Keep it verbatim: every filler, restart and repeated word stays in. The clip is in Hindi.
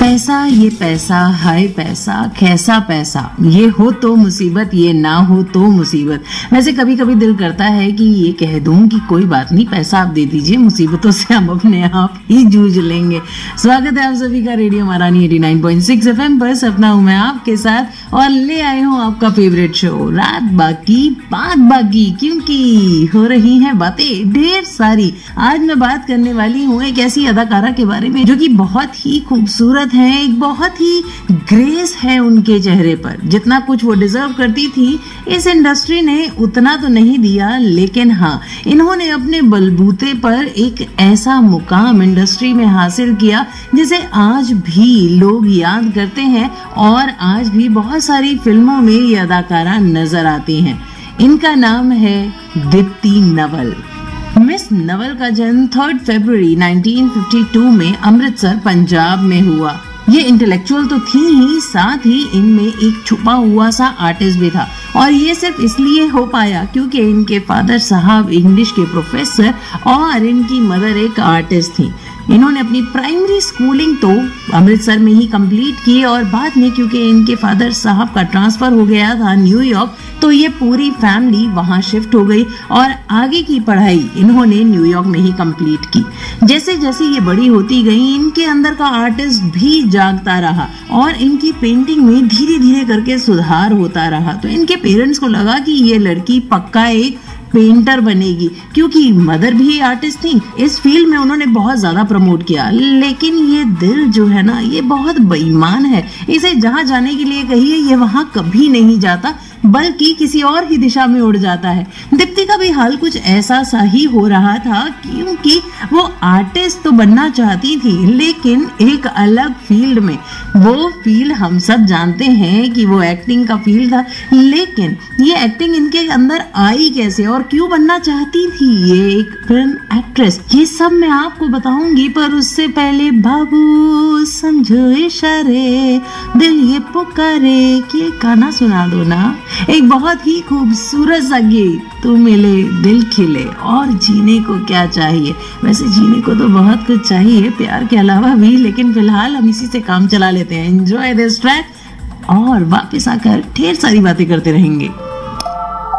पैसा, ये पैसा, हाय पैसा, कैसा पैसा, ये हो तो मुसीबत, ये ना हो तो मुसीबत। वैसे कभी कभी दिल करता है कि ये कह दूं कि कोई बात नहीं, पैसा आप दे दीजिए, मुसीबतों से हम अपने आप ही जूझ लेंगे। स्वागत है आप सभी का रेडियो महारानी नवासी पॉइंट सिक्स एफएम पर। सपना हूं मैं आपके साथ और ले आए हूं आपका फेवरेट शो रात बाकी बात बाकी, क्योंकि हो रही हैं बातें ढेर सारी। आज मैं बात करने वाली हूँ एक ऐसी अदाकारा के बारे में जो कि बहुत ही खूबसूरत है, एक बहुत ही ग्रेस है उनके चेहरे पर। जितना कुछ वो डिजर्व करती थी इस इंडस्ट्री ने उतना तो नहीं दिया, लेकिन हाँ, इन्होंने अपने बलबूते पर एक ऐसा मुकाम इंडस्ट्री में हासिल किया जिसे आज भी लोग याद करते हैं और आज भी बहुत सारी फिल्मों में ये अदाकारा नजर आती हैं। इनका नाम है दीप्ति नवल। मिस नवल का जन्म तीन फरवरी उन्नीस सौ बावन में अमृतसर पंजाब में हुआ। ये इंटेलेक्चुअल तो थी ही, साथ ही इनमें एक छुपा हुआ सा आर्टिस्ट भी था, और ये सिर्फ इसलिए हो पाया क्योंकि इनके फादर साहब इंग्लिश के प्रोफेसर और इनकी मदर एक आर्टिस्ट थी। इन्होंने अपनी प्राइमरी स्कूलिंग तो अमृतसर में ही कंप्लीट की और बाद में क्योंकि इनके फादर साहब का ट्रांसफर हो गया था न्यूयॉर्क, तो ये पूरी फैमिली वहां शिफ्ट हो गई और आगे की पढ़ाई इन्होंने न्यूयॉर्क में ही कंप्लीट की। जैसे जैसे ये बड़ी होती गई, इनके अंदर का आर्टिस्ट भी जागता रहा और इनकी पेंटिंग में धीरे धीरे करके सुधार होता रहा। तो इनके पेरेंट्स को लगा कि ये लड़की पक्का एक पेंटर बनेगी, क्योंकि मदर भी आर्टिस्ट थी। इस फील्ड में उन्होंने बहुत ज्यादा प्रमोट किया, लेकिन ये दिल जो है ना, ये बहुत बेईमान है। इसे जहां जाने के लिए कहिए ये वहां कभी नहीं जाता, बल्कि किसी और ही दिशा में उड़ जाता है। दीप्ति का भी हाल कुछ ऐसा सा ही हो रहा था, क्योंकि वो आर्टिस्ट तो बनना चाहती थी, लेकिन एक अलग फील्ड में। वो फील्ड हम सब जानते हैं कि वो एक्टिंग का फील्ड था, लेकिन ये एक्टिंग इनके अंदर आई कैसे और क्यों बनना चाहती थी ये एक फिल्म एक्ट्रेस, ये सब मैं आपको बताऊंगी। पर उससे पहले बाबू समझो इशारे, दिल ये पुकारे, कि गाना सुना दो ना। एक बहुत ही खूबसूरत सा गीत, तू मिले दिल खिले, और जीने को क्या चाहिए। वैसे जीने को तो बहुत कुछ चाहिए प्यार के अलावा भी, लेकिन फिलहाल हम इसी से काम चला लेते हैं। एंजॉय दिस ट्रैक और वापस आकर ढेर सारी बातें करते रहेंगे।